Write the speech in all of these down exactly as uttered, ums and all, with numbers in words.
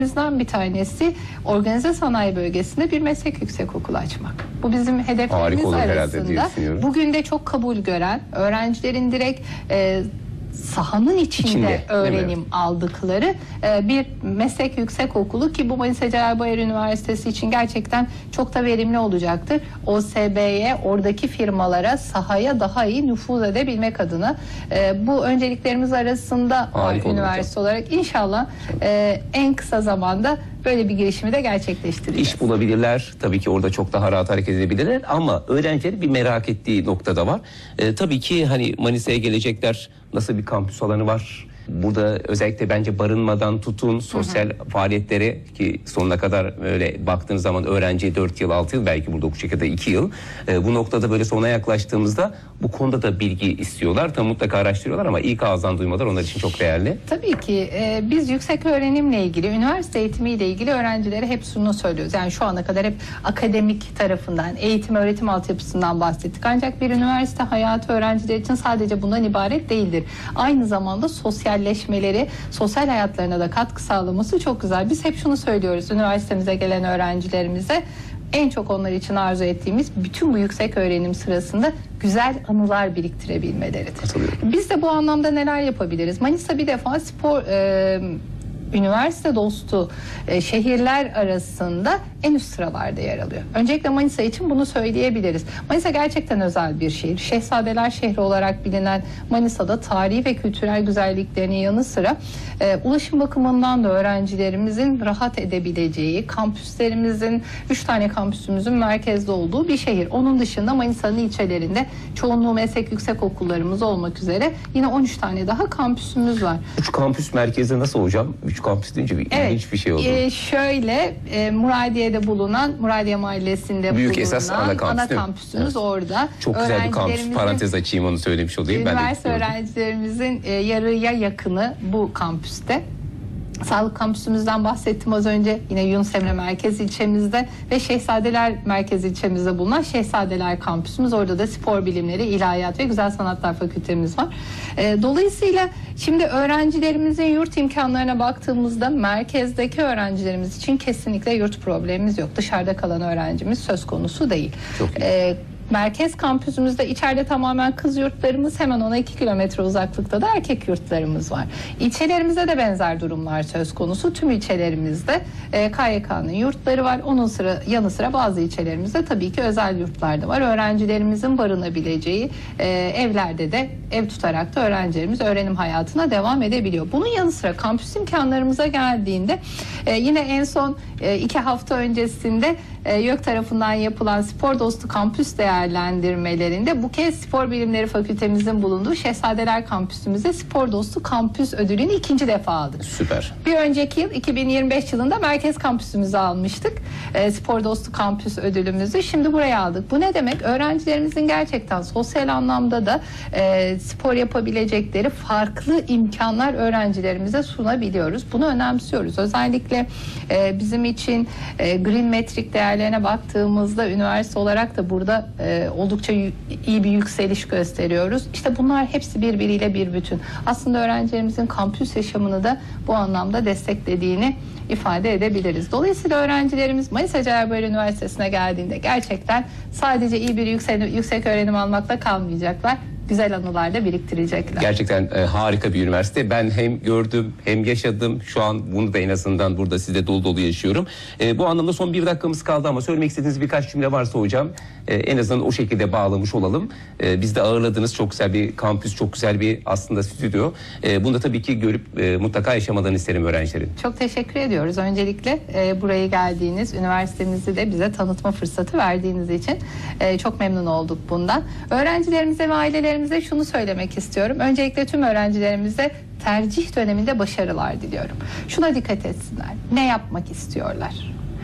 Bizden bir tanesi organize sanayi bölgesinde bir meslek yüksekokulu açmak. Bu bizim hedeflerimiz arasında. Bugün de çok kabul gören, öğrencilerin direkt e, sahanın içinde, içinde öğrenim aldıkları e, bir meslek yüksekokulu ki bu Manisa Celal Bayar Üniversitesi için gerçekten çok da verimli olacaktır. O S B'ye, oradaki firmalara, sahaya daha iyi nüfuz edebilmek adına e, bu önceliklerimiz arasında var üniversite olarak. İnşallah e, en kısa zamanda böyle bir girişimi de gerçekleştireceğiz. İş bulabilirler. Tabii ki orada çok daha rahat hareket edebilirler ama öğrencilerin bir merak ettiği noktada var. Ee, tabii ki hani Manisa'ya gelecekler. Nasıl bir kampüs alanı var? Burada özellikle bence barınmadan tutun sosyal hı hı. faaliyetlere ki sonuna kadar öyle baktığınız zaman öğrenciye dört yıl altı yıl belki burada okuyacak ya da iki yıl. Ee, bu noktada böyle sona yaklaştığımızda bu konuda da bilgi istiyorlar. Tam mutlaka araştırıyorlar ama ilk ağızdan duymalar onlar için çok değerli. Tabii ki e, biz yüksek öğrenimle ilgili, üniversite eğitimiyle ilgili öğrencilere hep şunu söylüyoruz. Yani şu ana kadar hep akademik tarafından, eğitim öğretim altyapısından bahsettik. Ancak bir üniversite hayatı öğrenciler için sadece bundan ibaret değildir. Aynı zamanda sosyalleşmeleri, sosyal hayatlarına da katkı sağlaması çok güzel. Biz hep şunu söylüyoruz üniversitemize gelen öğrencilerimize. En çok onlar için arzu ettiğimiz bütün bu yüksek öğrenim sırasında güzel anılar biriktirebilmeleridir. Biz de bu anlamda neler yapabiliriz? Manisa bir defa spor e, üniversite dostu e, şehirler arasında en üst sıralarda yer alıyor. Öncelikle Manisa için bunu söyleyebiliriz. Manisa gerçekten özel bir şehir. Şehzadeler şehri olarak bilinen Manisa'da tarihi ve kültürel güzelliklerinin yanı sıra e, ulaşım bakımından da öğrencilerimizin rahat edebileceği, kampüslerimizin, üç tane kampüsümüzün merkezde olduğu bir şehir. Onun dışında Manisa'nın ilçelerinde çoğunluğu meslek yüksekokullarımız olmak üzere yine on üç tane daha kampüsümüz var. Üç kampüs merkezi nasıl hocam? Üç kampüs deyince bir evet, ilginç bir şey oldu. E, şöyle e, Muradiye'de bulunan, Muradiye Mahallesi'nde Büyük bulunan esas ana, kampüs, ana kampüsümüz evet. orada. Çok güzel bir kampüs. Parantez açayım onu söylemiş olayım. Üniversite ben de öğrencilerimizin e, yarıya yakını bu kampüste. Sağlık kampüsümüzden bahsettim az önce. Yine Yunus Emre Merkez ilçemizde ve Şehzadeler Merkez ilçemizde bulunan Şehzadeler kampüsümüz. Orada da spor bilimleri, ilahiyat ve güzel sanatlar fakültemiz var. E, dolayısıyla şimdi öğrencilerimizin yurt imkanlarına baktığımızda merkezdeki öğrencilerimiz için kesinlikle yurt problemimiz yok. Dışarıda kalan öğrencimiz söz konusu değil. Çok iyi. E, Merkez kampüsümüzde içeride tamamen kız yurtlarımız, hemen ona iki kilometre uzaklıkta da erkek yurtlarımız var. İlçelerimizde de benzer durumlar söz konusu. Tüm ilçelerimizde e, K Y K'nın yurtları var. Onun sıra, yanı sıra bazı ilçelerimizde tabii ki özel yurtlar da var. Öğrencilerimizin barınabileceği e, evlerde de ev tutarak da öğrencilerimiz öğrenim hayatına devam edebiliyor. Bunun yanı sıra kampüs imkanlarımıza geldiğinde e, yine en son e, iki hafta öncesinde e, YÖK tarafından yapılan spor dostu kampüs değerlendirmelerinde bu kez spor bilimleri fakültemizin bulunduğu Şehzadeler kampüsümüzde spor dostu kampüs ödülünü ikinci defa aldık. Süper. Bir önceki yıl iki bin yirmi beş yılında merkez kampüsümüzü almıştık. E, spor dostu kampüs ödülümüzü. Şimdi buraya aldık. Bu ne demek? Öğrencilerimizin gerçekten sosyal anlamda da e, spor yapabilecekleri farklı imkanlar öğrencilerimize sunabiliyoruz. Bunu önemsiyoruz. Özellikle e, bizim için e, Green Metrik değerlerine baktığımızda üniversite olarak da burada e, oldukça iyi bir yükseliş gösteriyoruz. İşte bunlar hepsi birbiriyle bir bütün. Aslında öğrencilerimizin kampüs yaşamını da bu anlamda desteklediğini ifade edebiliriz. Dolayısıyla öğrencilerimiz Manisa Celal Bayar Üniversitesi'ne geldiğinde gerçekten sadece iyi bir yüksek, yüksek öğrenim almakla kalmayacaklar. Güzel anılar da biriktirecekler. Gerçekten e, harika bir üniversite. Ben hem gördüm hem yaşadım. Şu an bunu da en azından burada sizde dolu dolu yaşıyorum. E, bu anlamda son bir dakikamız kaldı ama söylemek istediğiniz birkaç cümle varsa hocam e, en azından o şekilde bağlamış olalım. E, biz de ağırladığınız çok güzel bir kampüs, çok güzel bir aslında stüdyo. E, bunu da tabii ki görüp e, mutlaka yaşamalarını isterim öğrencilerin. Çok teşekkür ediyoruz. Öncelikle e, buraya geldiğiniz, üniversitemizi de bize tanıtma fırsatı verdiğiniz için e, çok memnun olduk bundan. Öğrencilerimize ve ailelerimize şunu söylemek istiyorum. Öncelikle tüm öğrencilerimize tercih döneminde başarılar diliyorum. Şuna dikkat etsinler. Ne yapmak istiyorlar?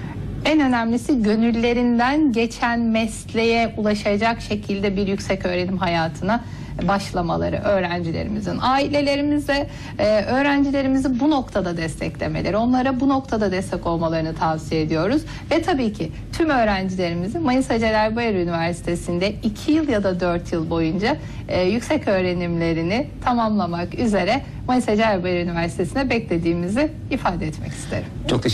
En önemlisi gönüllerinden geçen mesleğe ulaşacak şekilde bir yüksek öğrenim hayatına başlamaları öğrencilerimizin. Ailelerimize e, öğrencilerimizi bu noktada desteklemeleri, onlara bu noktada destek olmalarını tavsiye ediyoruz. Ve tabii ki tüm öğrencilerimizin Manisa Celal Bayar Üniversitesi'nde iki yıl ya da dört yıl boyunca e, yüksek öğrenimlerini tamamlamak üzere Manisa Celal Bayar Üniversitesi'ne beklediğimizi ifade etmek isterim. Çok teşekkür